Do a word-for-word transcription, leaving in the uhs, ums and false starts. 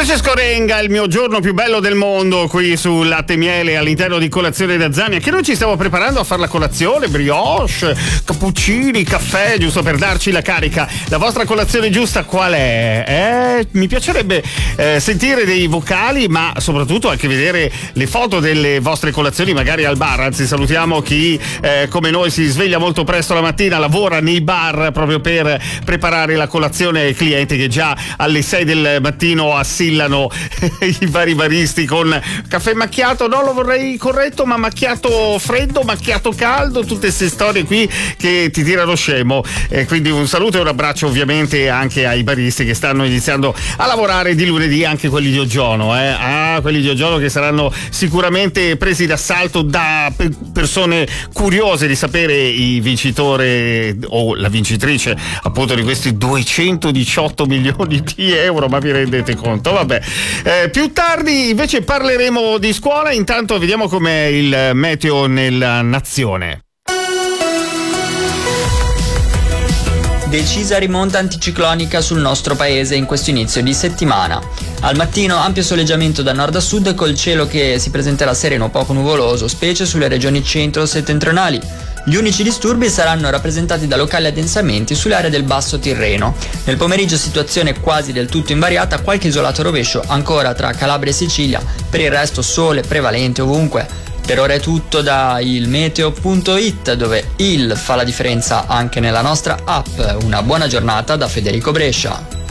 Francesco Renga, il mio giorno più bello del mondo, qui su Latte e Miele all'interno di Colazione da Zania, che noi ci stiamo preparando a fare la colazione, brioche, cappuccini, caffè, giusto per darci la carica. La vostra colazione giusta qual è? Eh, mi piacerebbe eh, sentire dei vocali, ma soprattutto anche vedere le foto delle vostre colazioni magari al bar. Anzi, salutiamo chi eh, come noi si sveglia molto presto la mattina, lavora nei bar proprio per preparare la colazione ai clienti che già alle sei del mattino assillano i vari baristi con caffè macchiato, no, lo vorrei corretto, ma macchiato freddo, macchiato caldo, tutte queste storie qui che ti tirano scemo. E quindi un saluto e un abbraccio ovviamente anche ai baristi che stanno iniziando a lavorare di lunedì, anche quelli di Oggiano, eh? Ah, quelli di Oggiano che saranno sicuramente presi d'assalto da pe- persone curiose di sapere i vincitori o la vincitrice appunto di questi duecentodiciotto milioni di euro, ma vi rendete conto? Vabbè, eh, più tardi invece parleremo di scuola. Intanto vediamo com'è il meteo nella nazione. Decisa rimonta anticiclonica sul nostro paese in questo inizio di settimana. Al mattino ampio soleggiamento da nord a sud, col cielo che si presenterà sereno o poco nuvoloso, specie sulle regioni centro-settentrionali. Gli unici disturbi saranno rappresentati da locali addensamenti sulle aree del Basso Tirreno. Nel pomeriggio situazione quasi del tutto invariata, qualche isolato rovescio ancora tra Calabria e Sicilia, per il resto sole prevalente ovunque. Per ora è tutto da ilmeteo punto it, dove il fa la differenza anche nella nostra app. Una buona giornata da Federico Brescia.